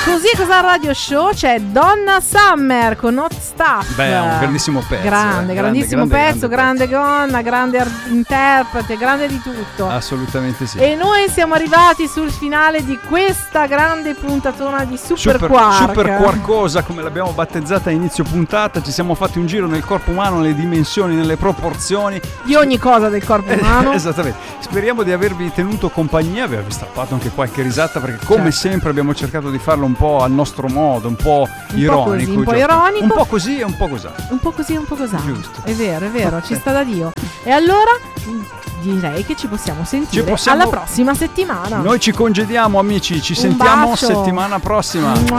Così Cosa Radio Show c'è Donna Summer con Not Stuff. Beh, è un grandissimo pezzo. Grandissimo pezzo, grande donna, grande interprete, grande di tutto. Assolutamente sì. E noi siamo arrivati sul finale di questa grande puntatona di Super Quark. Super Quarkosa, come l'abbiamo battezzata a inizio puntata. Ci siamo fatti un giro nel corpo umano, nelle dimensioni, nelle proporzioni di ogni cosa del corpo umano. Esattamente. Speriamo di avervi tenuto compagnia, avervi strappato anche qualche risata, perché come sempre abbiamo cercato di farlo un po' al nostro modo, un po' ironico, un po' ironico, un po' così e un po' così. Un po' così e un po' così. Giusto. È vero, ci sta da Dio. E allora direi che ci possiamo sentire alla prossima settimana. Noi ci congediamo, amici, ci sentiamo bacio. Settimana prossima.